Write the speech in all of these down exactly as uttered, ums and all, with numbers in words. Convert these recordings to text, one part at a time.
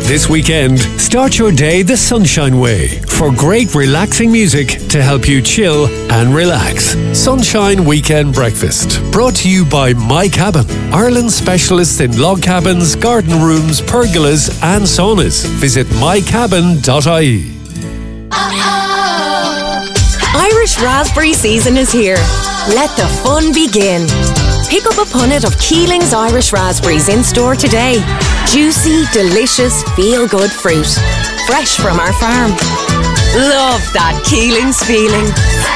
This weekend, start your day the Sunshine Way for great relaxing music to help you chill and relax. Sunshine Weekend Breakfast, brought to you by My Cabin, Ireland's specialist in log cabins, garden rooms, pergolas and saunas. Visit my cabin dot I E. Irish raspberry season is here. Let the fun begin. Pick up a punnet of Keeling's Irish raspberries in store today. Juicy, delicious, feel-good fruit. Fresh from our farm. Love that Keeling's feeling.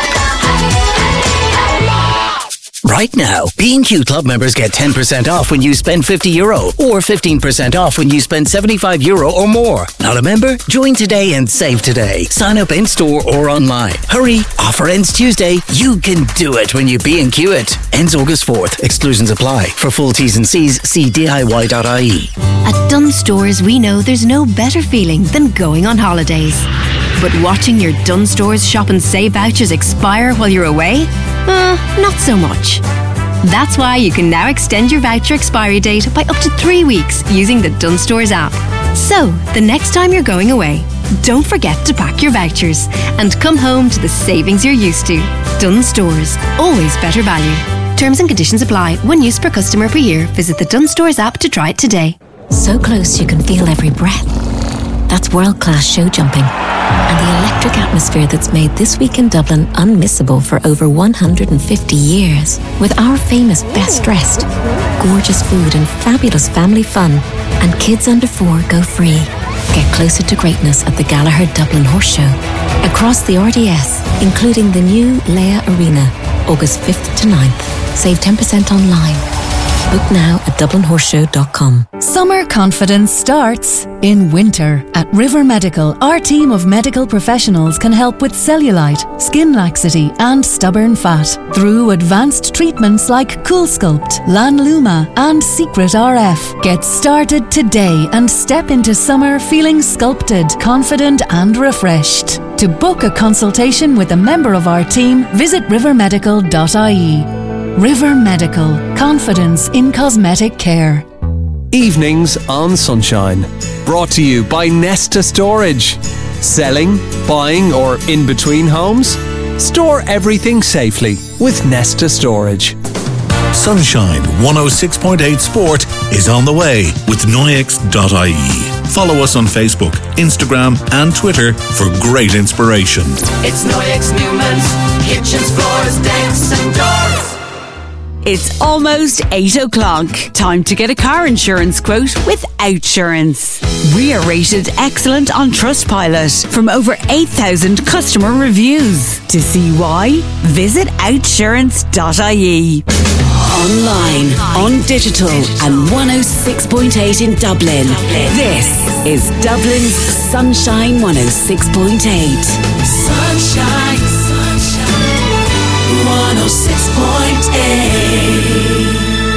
Right now, B and Q Club members get ten percent off when you spend fifty euro or fifteen percent off when you spend seventy-five euro or more. Not a member? Join today and save today. Sign up in-store or online. Hurry, offer ends Tuesday. You can do it when you B and Q it. Ends August fourth. Exclusions apply. For full T's and C's, see D I Y dot I E. At Dunnes Stores, we know there's no better feeling than going on holidays. But watching your Dunnes Stores shop and save vouchers expire while you're away? Uh, not so much. That's why you can now extend your voucher expiry date by up to three weeks using the Dunnes Stores app. So, the next time you're going away, don't forget to pack your vouchers and come home to the savings you're used to. Dunnes Stores, always better value. Terms and conditions apply. One use per customer per year. Visit the Dunnes Stores app to try it today. So close you can feel every breath. That's world-class show jumping. And the electric atmosphere that's made This Week in Dublin unmissable for over one hundred fifty years. With our famous Best Dressed, gorgeous food and fabulous family fun. And kids under four go free. Get closer to greatness at the Gallagher Dublin Horse Show. Across the R D S, including the new Leia Arena, August fifth to ninth. Save ten percent online. Book now at dublin horse show dot com. Summer confidence starts in winter. At River Medical, our team of medical professionals can help with cellulite, skin laxity and stubborn fat through advanced treatments like Cool Sculpt, Lanluma and Secret R F. Get started today and step into summer feeling sculpted, confident and refreshed. To book a consultation with a member of our team, visit river medical dot I E. River Medical. Confidence in cosmetic care. Evenings on Sunshine. Brought to you by Nesta Storage. Selling, buying or in between homes? Store everything safely with Nesta Storage. Sunshine one oh six point eight Sport is on the way with Noyex dot I E. Follow us on Facebook, Instagram and Twitter for great inspiration. It's Noyex Newman's kitchens, floors, decks and doors. It's almost eight o'clock. Time to get a car insurance quote with Outsurance. We are rated excellent on Trustpilot from over eight thousand customer reviews. To see why, visit outsurance dot I E. Online, on digital and one oh six point eight in Dublin. This is Dublin's Sunshine one oh six point eight. Sunshine, sunshine, one oh six point eight.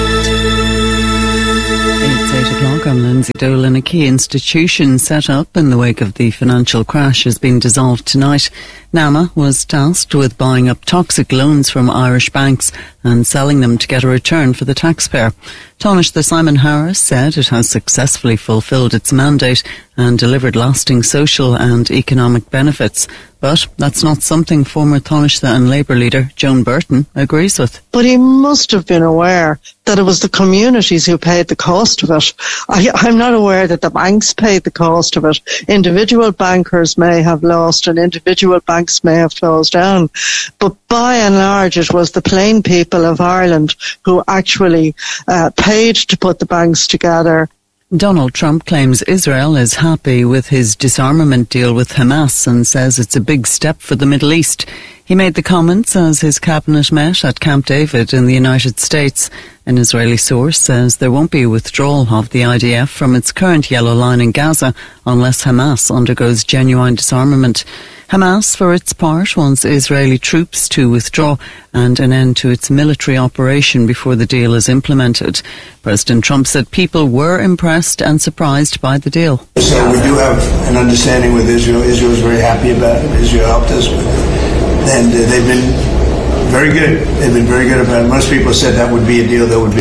It's eight o'clock. I'm Lindsay Dolan. A key institution set up in the wake of the financial crash has been dissolved tonight. NAMA was tasked with buying up toxic loans from Irish banks and selling them to get a return for the taxpayer. Taoiseach the Simon Harris said it has successfully fulfilled its mandate and delivered lasting social and economic benefits. But that's not something former Taoiseach and Labour leader Joan Burton agrees with. But he must have been aware that it was the communities who paid the cost of it. I, I'm not aware that the banks paid the cost of it. Individual bankers may have lost and individual banks may have closed down. But by and large, it was the plain people of Ireland who actually uh, paid to put the banks together. Donald Trump claims Israel is happy with his disarmament deal with Hamas and says it's a big step for the Middle East. He made the comments as his cabinet met at Camp David in the United States. An Israeli source says there won't be a withdrawal of the I D F from its current yellow line in Gaza unless Hamas undergoes genuine disarmament. Hamas, for its part, wants Israeli troops to withdraw and an end to its military operation before the deal is implemented. President Trump said people were impressed and surprised by the deal. So we do have an understanding with Israel. Israel is very happy about it. Israel helped us with it. And uh, they've been very good. They've been very good about it. Most people said that would be a deal that would be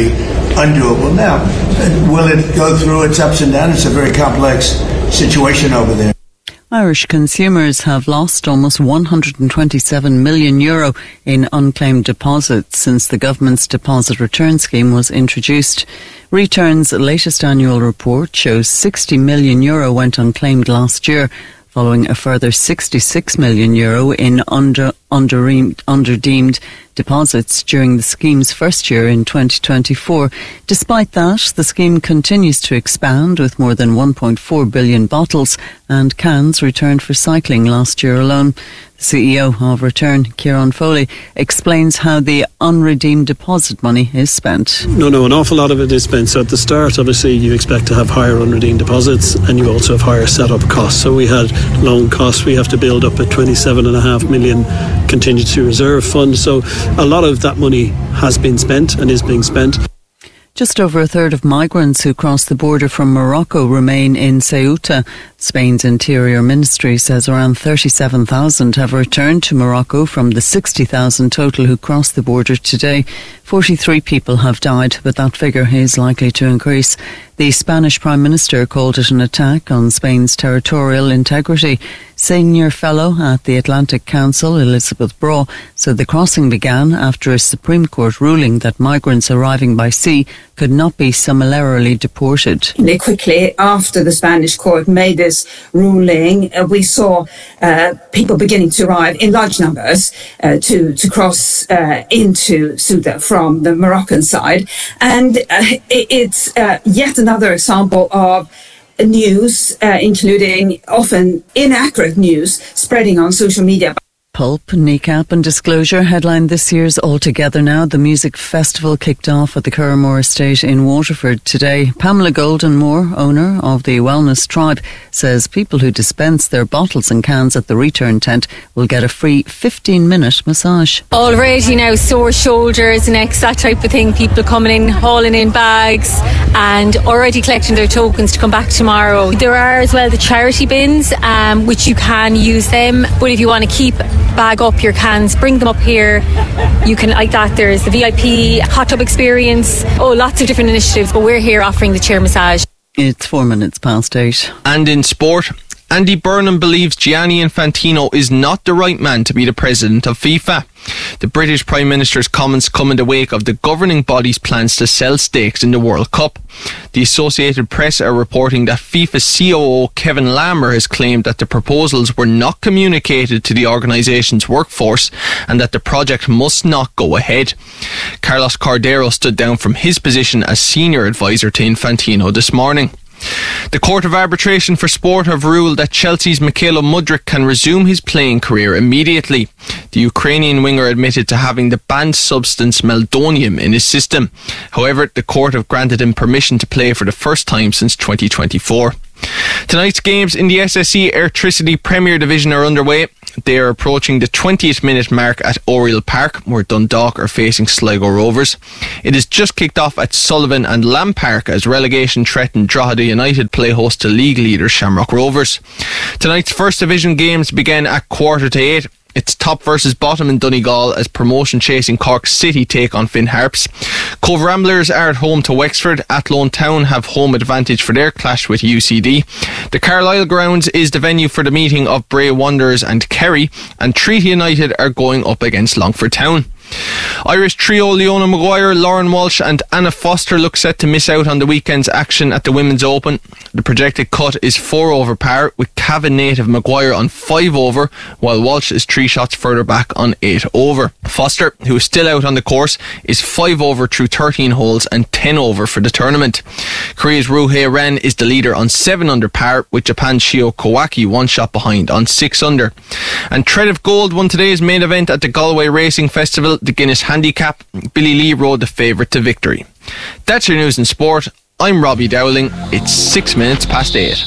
undoable. Now, will it go through its ups and downs? It's a very complex situation over there. Irish consumers have lost almost one hundred twenty-seven million euro in unclaimed deposits since the government's deposit return scheme was introduced. Return's latest annual report shows sixty million euro went unclaimed last year, following a further sixty-six million euro in under, under, underdeemed deposits during the scheme's first year in twenty twenty-four. Despite that, the scheme continues to expand with more than one point four billion bottles and cans returned for cycling last year alone. The C E O of Return, Kieran Foley, explains how the unredeemed deposit money is spent. No, no, an awful lot of it is spent. So at the start, obviously, you expect to have higher unredeemed deposits and you also have higher setup costs. So we had loan costs. We have to build up a twenty-seven point five million contingency reserve fund. So a lot of that money has been spent and is being spent. Just over a third of migrants who cross the border from Morocco remain in Ceuta. Spain's Interior Ministry says around thirty-seven thousand have returned to Morocco from the sixty thousand total who crossed the border today. forty-three people have died, but that figure is likely to increase. The Spanish Prime Minister called it an attack on Spain's territorial integrity. Senior fellow at the Atlantic Council, Elizabeth Braw, said the crossing began after a Supreme Court ruling that migrants arriving by sea could not be summarily deported. Quickly after the Spanish court made this ruling, uh, we saw uh, people beginning to arrive in large numbers uh, to, to cross uh, into Ceuta from the Moroccan side. And uh, it, it's uh, yet another example of news, uh, including often inaccurate news, spreading on social media. Pulp, Kneecap and Disclosure headlined this year's All Together Now. The music festival kicked off at the Curramore Estate in Waterford today. Pamela Goldenmore, owner of the Wellness Tribe, says people who dispense their bottles and cans at the return tent will get a free fifteen minute massage. Already now, sore shoulders, necks, that type of thing. People coming in, hauling in bags and already collecting their tokens to come back tomorrow. There are as well the charity bins, um, which you can use them. But if you want to keep bag up your cans, bring them up here. You can, like that, there's the V I P hot tub experience. Oh, lots of different initiatives, but we're here offering the chair massage. It's four minutes past eight. And in sport, Andy Burnham believes Gianni Infantino is not the right man to be the president of FIFA. The British Prime Minister's comments come in the wake of the governing body's plans to sell stakes in the World Cup. The Associated Press are reporting that FIFA C O O Kevin Lammer has claimed that the proposals were not communicated to the organisation's workforce and that the project must not go ahead. Carlos Cordero stood down from his position as senior advisor to Infantino this morning. The Court of Arbitration for Sport have ruled that Chelsea's Mykhailo Mudryk can resume his playing career immediately. The Ukrainian winger admitted to having the banned substance meldonium in his system. However, the court have granted him permission to play for the first time since twenty twenty-four. Tonight's games in the S S E Airtricity Premier Division are underway. They are approaching the twentieth minute mark at Oriel Park, where Dundalk are facing Sligo Rovers. It is just kicked off at Sullivan and Lamb Park as relegation threatened Drogheda United play host to league leaders Shamrock Rovers. Tonight's First Division games began at quarter to eight. It's top versus bottom in Donegal as promotion-chasing Cork City take on Finn Harps. Cove Ramblers are at home to Wexford. Athlone Town have home advantage for their clash with U C D. The Carlisle Grounds is the venue for the meeting of Bray Wanderers and Kerry, and Treaty United are going up against Longford Town. Irish trio Leona Maguire, Lauren Walsh and Anna Foster look set to miss out on the weekend's action at the Women's Open. The projected cut is four over par, with Cavan native Maguire on five over, while Walsh is three shots further back on eight over. Foster, who is still out on the course, is five over through thirteen holes and ten over for the tournament. Korea's Roo-Hae Ren is the leader on seven under par, with Japan's Shio Kawaki one shot behind on six under. And Thread of Gold won today's main event at the Galway Racing Festival, the Guinness Handicap. Billy Lee rode the favourite to victory. That's your news in sport. I'm Robbie Dowling. It's six minutes past eight.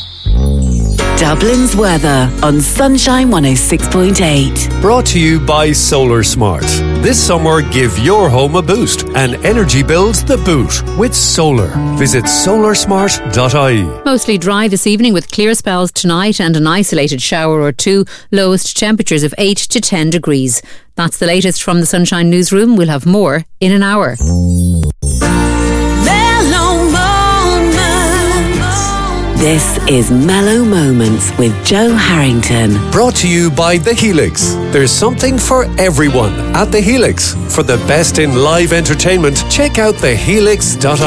Dublin's weather on Sunshine one oh six point eight. Brought to you by Solar Smart. This summer, give your home a boost and energy bills the boot with solar. Visit solar smart dot I E. Mostly dry this evening with clear spells tonight and an isolated shower or two. Lowest temperatures of eight to ten degrees. That's the latest from the Sunshine Newsroom. We'll have more in an hour. Let This is Mellow Moments with Joe Harrington. Brought to you by The Helix. There's something for everyone at The Helix. For the best in live entertainment, check out the helix dot I E.